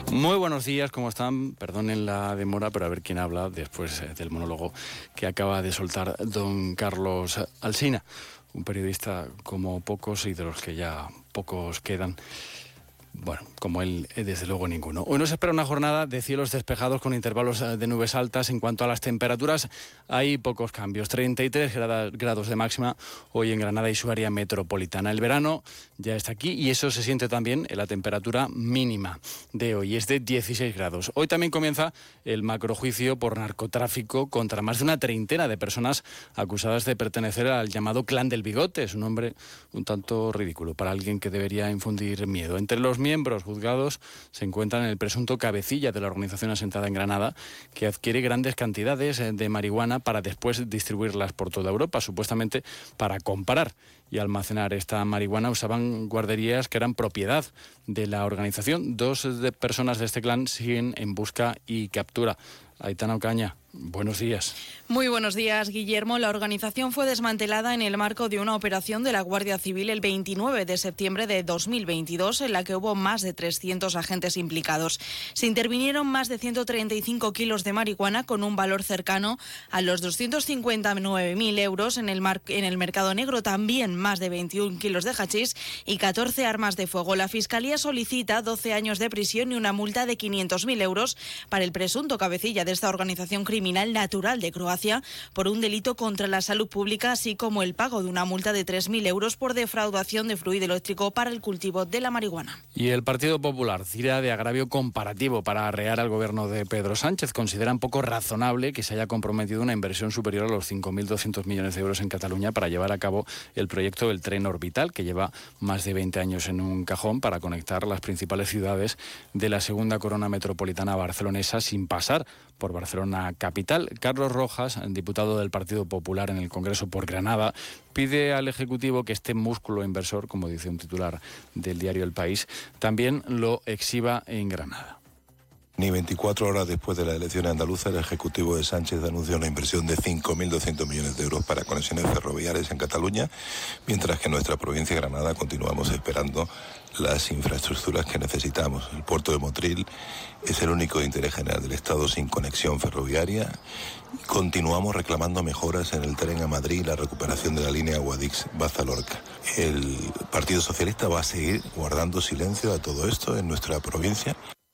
Muy buenos días, ¿cómo están? Perdonen la demora, pero a ver quién habla después del monólogo que acaba de soltar don Carlos Alsina, un periodista como pocos y de los que ya pocos quedan. Bueno, como él, desde luego ninguno. Hoy nos espera una jornada de cielos despejados con intervalos de nubes altas. En cuanto a las temperaturas, hay pocos cambios. 33 grados de máxima hoy en Granada y su área metropolitana. El verano ya está aquí y eso se siente también en la temperatura mínima de hoy. Es de 16 grados. Hoy también comienza el macrojuicio por narcotráfico contra más de una treintena de personas acusadas de pertenecer al llamado Clan del Bigote. Es un nombre un tanto ridículo para alguien que debería infundir miedo. Entre los miembros juzgados se encuentran el presunto cabecilla de la organización asentada en Granada, que adquiere grandes cantidades de marihuana para después distribuirlas por toda Europa, supuestamente para comprar y almacenar esta marihuana. Usaban guarderías que eran propiedad de la organización. Dos personas de este clan siguen en busca y captura. Aitana Ocaña, buenos días. Muy buenos días, Guillermo. La organización fue desmantelada en el marco de una operación de la Guardia Civil el 29 de septiembre de 2022, en la que hubo más de 300 agentes implicados. Se intervinieron más de 135 kilos de marihuana con un valor cercano a los 259.000 euros en el mercado negro, también más de 21 kilos de hachís y 14 armas de fuego. La Fiscalía solicita 12 años de prisión y una multa de 500.000 euros para el presunto cabecilla de esta organización criminal natural de Croacia por un delito contra la salud pública, así como el pago de una multa de 3.000 euros por defraudación de fluido eléctrico para el cultivo de la marihuana. Y el Partido Popular tira de agravio comparativo para arrear al gobierno de Pedro Sánchez. Consideran poco razonable que se haya comprometido una inversión superior a los 5.200 millones de euros en Cataluña para llevar a cabo el proyecto del tren orbital, que lleva más de 20 años en un cajón para conectar las principales ciudades de la segunda corona metropolitana barcelonesa sin pasar por Barcelona capital. Carlos Rojas, diputado del Partido Popular en el Congreso por Granada, pide al Ejecutivo que este músculo inversor, como dice un titular del diario El País, también lo exhiba en Granada. Ni 24 horas después de la elección andaluza, el Ejecutivo de Sánchez anunció una inversión de 5.200 millones de euros para conexiones ferroviarias en Cataluña, mientras que en nuestra provincia de Granada continuamos esperando las infraestructuras que necesitamos. El puerto de Motril es el único de interés general del Estado sin conexión ferroviaria. Continuamos reclamando mejoras en el tren a Madrid y la recuperación de la línea Guadix-Baza-Lorca. El Partido Socialista va a seguir guardando silencio a todo esto en nuestra provincia.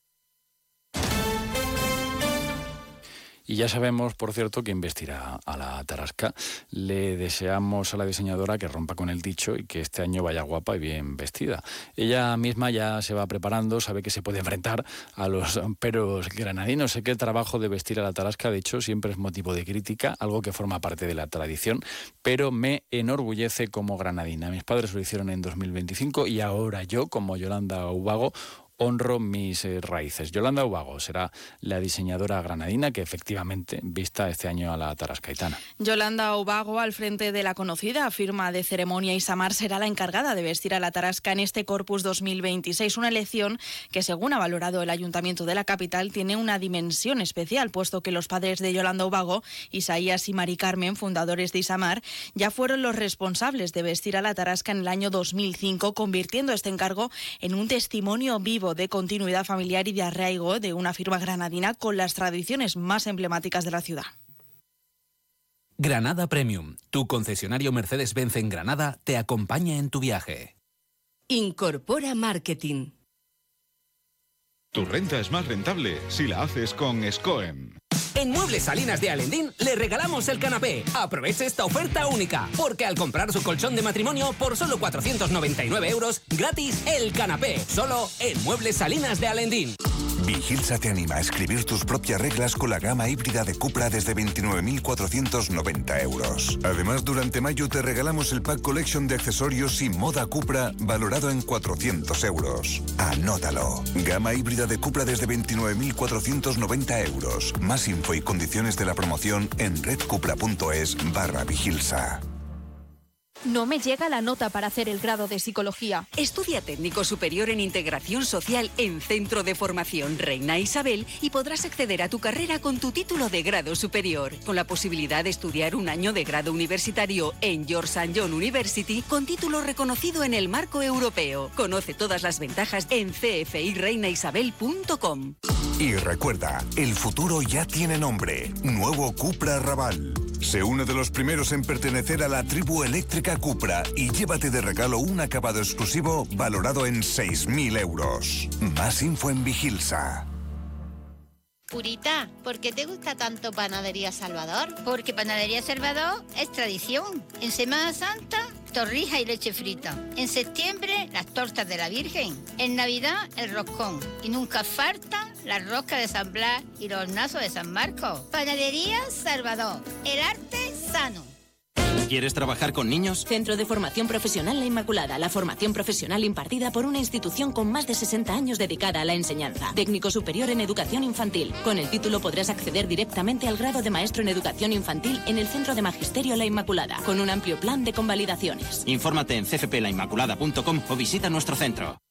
Y ya sabemos, por cierto, quién vestirá a la Tarasca. Le deseamos a la diseñadora que rompa con el dicho y que este año vaya guapa y bien vestida. Ella misma ya se va preparando, sabe que se puede enfrentar a los peros granadinos. Sé que el trabajo de vestir a la Tarasca, de hecho, siempre es motivo de crítica, algo que forma parte de la tradición, pero me enorgullece como granadina. Mis padres lo hicieron en 2025 y ahora yo, como Yolanda Ubago, honro mis raíces. Yolanda Ubago será la diseñadora granadina que efectivamente vista este año a la Tarasca. Aitana. Yolanda Ubago, al frente de la conocida firma de ceremonia Isamar, será la encargada de vestir a la Tarasca en este Corpus 2026, una elección que, según ha valorado el Ayuntamiento de la capital, tiene una dimensión especial, puesto que los padres de Yolanda Ubago, Isaías y Mari Carmen, fundadores de Isamar, ya fueron los responsables de vestir a la Tarasca en el año 2005, convirtiendo este encargo en un testimonio vivo de continuidad familiar y de arraigo de una firma granadina con las tradiciones más emblemáticas de la ciudad. Granada Premium, tu concesionario Mercedes-Benz en Granada, te acompaña en tu viaje. Incorpora Marketing. Tu renta es más rentable si la haces con SCOEM. En Muebles Salinas de Alendín le regalamos el canapé. Aproveche esta oferta única, porque al comprar su colchón de matrimonio por solo 499 euros, gratis el canapé. Solo en Muebles Salinas de Alendín. Vigilsa te anima a escribir tus propias reglas con la gama híbrida de Cupra desde 29.490 euros. Además, durante mayo te regalamos el Pack Collection de accesorios y moda Cupra valorado en 400 euros. Anótalo. Gama híbrida de Cupra desde 29.490 euros. Más info y condiciones de la promoción en redcupra.es/Vigilsa. no me llega la nota para hacer el grado de psicología. Estudia técnico superior en integración social en Centro de Formación Reina Isabel y podrás acceder a tu carrera con tu título de grado superior, con la posibilidad de estudiar un año de grado universitario en George St. John University con título reconocido en el marco europeo. Conoce todas las ventajas en cfireinaisabel.com. Y recuerda, el futuro ya tiene nombre. Nuevo Cupra Raval. Sé uno de los primeros en pertenecer a la tribu eléctrica Cupra y llévate de regalo un acabado exclusivo valorado en 6.000 euros. Más info en Vigilsa. Purita, ¿por qué te gusta tanto Panadería Salvador? Porque Panadería Salvador es tradición. En Semana Santa, torrijas y leche frita. En septiembre, las tortas de la Virgen. En Navidad, el roscón. Y nunca faltan las roscas de San Blas y los hornazos de San Marcos. Panadería Salvador, el arte sano. ¿Quieres trabajar con niños? Centro de Formación Profesional La Inmaculada. La formación profesional impartida por una institución con más de 60 años dedicada a la enseñanza. Técnico superior en educación infantil. Con el título podrás acceder directamente al grado de maestro en educación infantil en el Centro de Magisterio La Inmaculada, con un amplio plan de convalidaciones. Infórmate en cfplainmaculada.com o visita nuestro centro.